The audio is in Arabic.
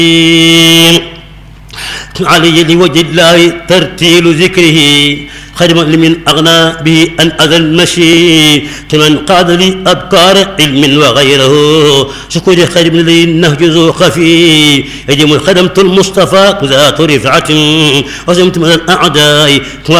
علي لوجه الله ترتيل ذكره خدما لمن أغنى به أن أذى المشي كمن قاد لي أبكار علم وغيره شكر خدم لي النهج ذو خفي يجب خدمت المصطفى ذات رفعة وزمت من الأعداء